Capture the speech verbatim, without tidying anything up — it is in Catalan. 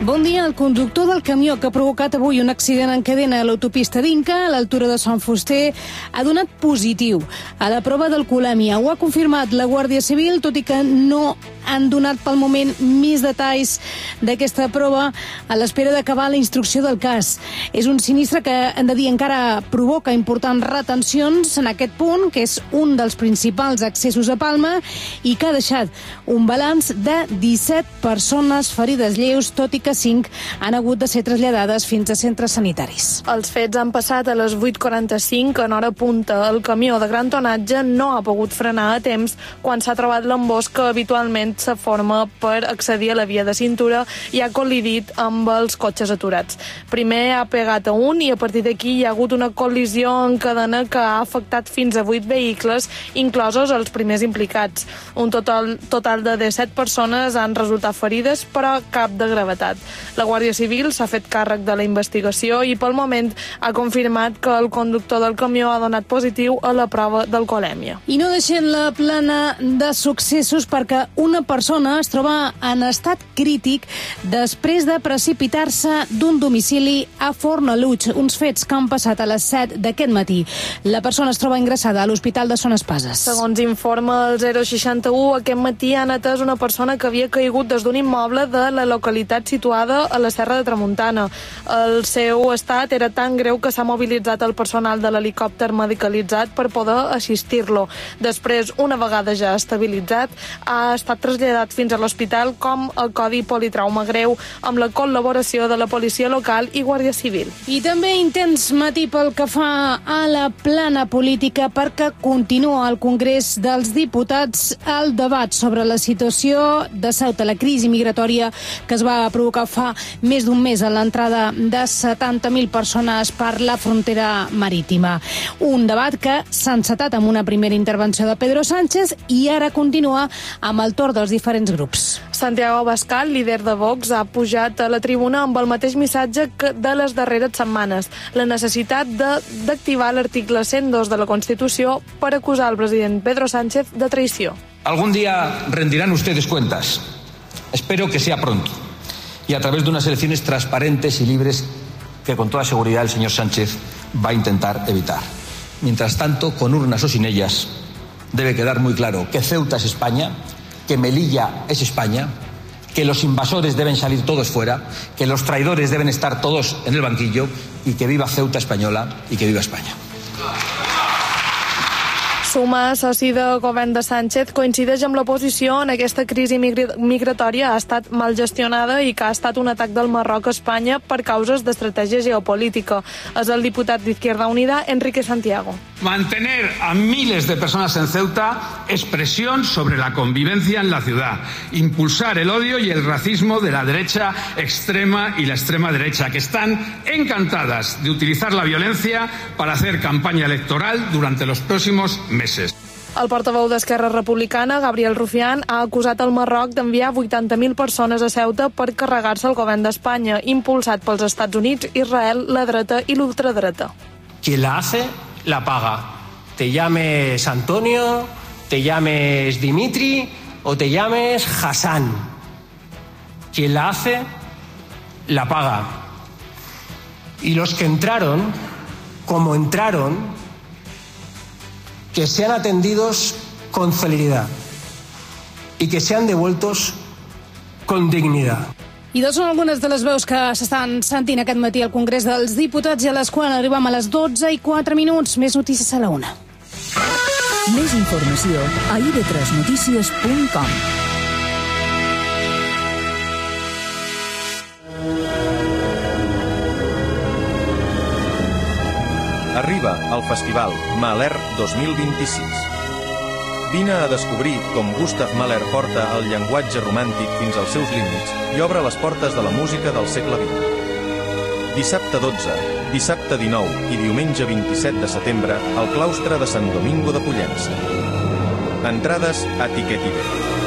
Bon dia. El conductor del camió que ha provocat avui un accident en cadena a l'autopista d'Inca, a l'altura de Sant Fuster, ha donat positiu a la prova d'alcoholèmia. Ho ha confirmat la Guàrdia Civil, tot i que no han donat pel moment més detalls d'aquesta prova a l'espera d'acabar la instrucció del cas. És un sinistre que, hem de dir, encara provoca importants retencions en aquest punt, que és un dels principals accessos a Palma, i que ha deixat un balanç de disset persones ferides lleus, tot i que cinc han hagut de ser traslladades fins a centres sanitaris. Els fets han passat a les vuit quaranta-cinc en hora punta. El camió de gran tonatge no ha pogut frenar a temps quan s'ha trobat l'embosc que habitualment se forma per accedir a la via de cintura i ha col·lidit amb els cotxes aturats. Primer ha pegat a un i a partir d'aquí hi ha hagut una col·lisió en cadena que ha afectat fins a vuit vehicles, inclosos els primers implicats. Un total, total de disset persones han resultat ferides, però cap de gravetat. La Guàrdia Civil s'ha fet càrrec de la investigació i pel moment ha confirmat que el conductor del camió ha donat positiu a la prova d'alcoholèmia. I no deixem la plana de successos perquè una persona es troba en estat crític després de precipitar-se d'un domicili a Fornalutx, uns fets que han passat a les set d'aquest matí. La persona es troba ingressada a l'Hospital de Son Espases. Segons informa el zero seixanta u, aquest matí han atès una persona que havia caigut des d'un immoble de la localitat situada a la Serra de Tramuntana. El seu estat era tan greu que s'ha mobilitzat el personal de l'helicòpter medicalitzat per poder assistir-lo. Després, una vegada ja estabilitzat, ha estat traslladat fins a l'hospital com el Codi Politrauma Greu amb la col·laboració de la policia local i Guàrdia Civil. I també intens matí pel que fa a la plana política perquè continua al Congrés dels Diputats el debat sobre la situació de Ceuta, la crisi migratòria que es va provocar fa més d'un mes a l'entrada de setanta mil persones per la frontera marítima. Un debat que s'ha encetat amb una primera intervenció de Pedro Sánchez i ara continua amb el torn dels diferents grups. Santiago Abascal, líder de Vox, ha pujat a la tribuna amb el mateix missatge que de les darreres setmanes, la necessitat d'activar l'article cent dos de la Constitució per acusar el president Pedro Sánchez de traïció. Algún día rendirán ustedes cuentas. Espero que sea pronto y a través de unas elecciones transparentes y libres que con toda seguridad el señor Sánchez va a intentar evitar. Mientras tanto, con urnas o sin ellas, debe quedar muy claro que Ceuta es España, que Melilla es España, que los invasores deben salir todos fuera, que los traidores deben estar todos en el banquillo y que viva Ceuta española y que viva España. Sumar, soci de govern de Sánchez, coincideix amb l'oposició en aquesta crisi migratòria ha estat mal gestionada i que ha estat un atac del Marroc a Espanya per causes d'estratègia geopolítica. És el diputat d'Izquierda Unida, Enrique Santiago. Mantener a miles de personas en Ceuta es presión sobre la convivencia en la ciudad. Impulsar el odio y el racismo de la derecha extrema y la extrema derecha, que están encantadas de utilizar la violencia para hacer campaña electoral durante los próximos meses. El portaveu d'Esquerra Republicana, Gabriel Rufián, ha acusat el Marroc d'enviar vuitanta mil persones a Ceuta per carregar-se el govern d'Espanya, impulsat pels Estats Units, Israel, la dreta i l'ultradreta. Qui la hace, la paga. Te llames Antonio, te llames Dimitri o te llames Hassan. Quien la hace, la paga. Y los que entraron, como entraron, que sean atendidos con celeridad y que sean devueltos con dignidad. I doncs són algunes de les veus que s'estan sentint aquest matí al Congrés dels Diputats i a les quals arribem a les dotze i quatre minuts. Més notícies a la una. Més informació a i de tres notícies punt com. Arriba al Festival Mahler dos mil vint-i-sis. Vine a descobrir com Gustav Mahler porta el llenguatge romàntic fins als seus límits i obre les portes de la música del segle vint. Dissabte dotze, dissabte dinou i diumenge vint-i-set de setembre al claustre de Sant Domingo de Pollença. Entrades a Tiquetiver.